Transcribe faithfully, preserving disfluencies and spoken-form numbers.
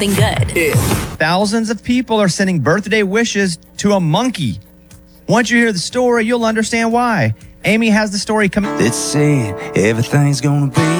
something good. Thousands of people are sending birthday wishes to a monkey. Once you hear the story, you'll understand why. Amy has the story coming. It's saying everything's gonna be